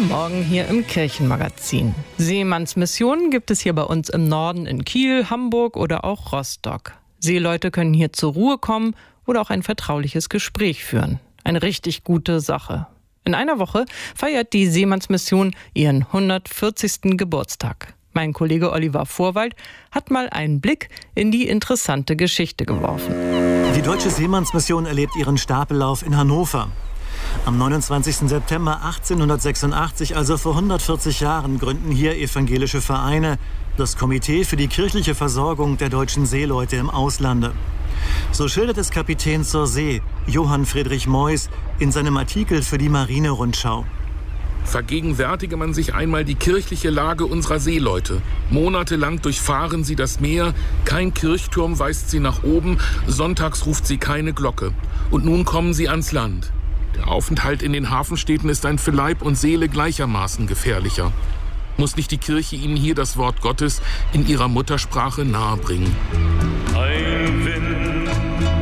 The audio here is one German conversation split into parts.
Morgen hier im Kirchenmagazin. Seemannsmissionen gibt es hier bei uns im Norden in Kiel, Hamburg oder auch Rostock. Seeleute können hier zur Ruhe kommen oder auch ein vertrauliches Gespräch führen. Eine richtig gute Sache. In einer Woche feiert die Seemannsmission ihren 140. Geburtstag. Mein Kollege Oliver Vorwald hat mal einen Blick in die interessante Geschichte geworfen. Die Deutsche Seemannsmission erlebt ihren Stapellauf in Hannover. Am 29. September 1886, also vor 140 Jahren, gründen hier evangelische Vereine das Komitee für die kirchliche Versorgung der deutschen Seeleute im Auslande. So schildert es Kapitän zur See, Johann Friedrich Meuss, in seinem Artikel für die Marine-Rundschau. Vergegenwärtige man sich einmal die kirchliche Lage unserer Seeleute. Monatelang durchfahren sie das Meer, kein Kirchturm weist sie nach oben, sonntags ruft sie keine Glocke. Und nun kommen sie ans Land. Der Aufenthalt in den Hafenstädten ist ein für Leib und Seele gleichermaßen gefährlicher. Muss nicht die Kirche ihnen hier das Wort Gottes in ihrer Muttersprache nahebringen? Ein Wind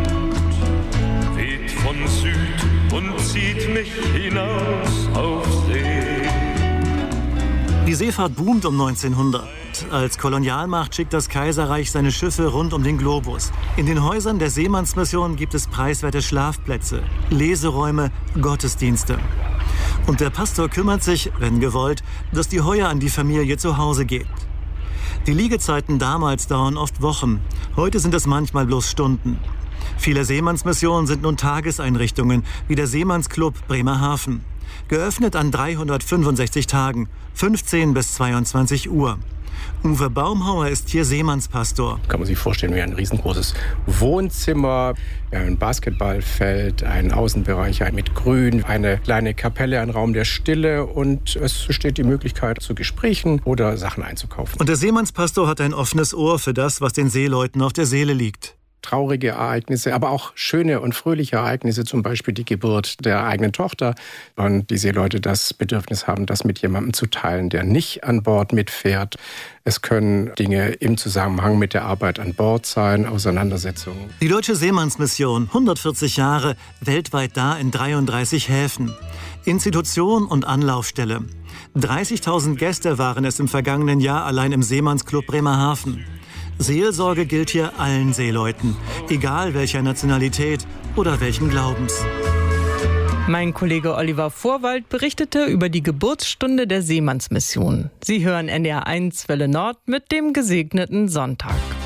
weht von Süd und zieht mich hinaus auf See. Die Seefahrt boomt um 1900. Als Kolonialmacht schickt das Kaiserreich seine Schiffe rund um den Globus. In den Häusern der Seemannsmission gibt es preiswerte Schlafplätze, Leseräume, Gottesdienste. Und der Pastor kümmert sich, wenn gewollt, dass die Heuer an die Familie zu Hause geht. Die Liegezeiten damals dauern oft Wochen. Heute sind es manchmal bloß Stunden. Viele Seemannsmissionen sind nun Tageseinrichtungen, wie der Seemannsclub Bremerhaven. Geöffnet an 365 Tagen, 15 bis 22 Uhr. Uwe Baumhauer ist hier Seemannspastor. Kann man sich vorstellen wie ein riesengroßes Wohnzimmer, ein Basketballfeld, ein Außenbereich mit Grün, eine kleine Kapelle, ein Raum der Stille und es besteht die Möglichkeit zu Gesprächen oder Sachen einzukaufen. Und der Seemannspastor hat ein offenes Ohr für das, was den Seeleuten auf der Seele liegt. Traurige Ereignisse, aber auch schöne und fröhliche Ereignisse, zum Beispiel die Geburt der eigenen Tochter. Und die Seeleute das Bedürfnis haben, das mit jemandem zu teilen, der nicht an Bord mitfährt. Es können Dinge im Zusammenhang mit der Arbeit an Bord sein, Auseinandersetzungen. Die Deutsche Seemannsmission, 140 Jahre, weltweit da in 33 Häfen. Institution und Anlaufstelle. 30.000 Gäste waren es im vergangenen Jahr allein im Seemannsclub Bremerhaven. Seelsorge gilt hier allen Seeleuten, egal welcher Nationalität oder welchen Glaubens. Mein Kollege Oliver Vorwald berichtete über die Geburtsstunde der Seemannsmission. Sie hören NDR 1 Welle Nord mit dem gesegneten Sonntag.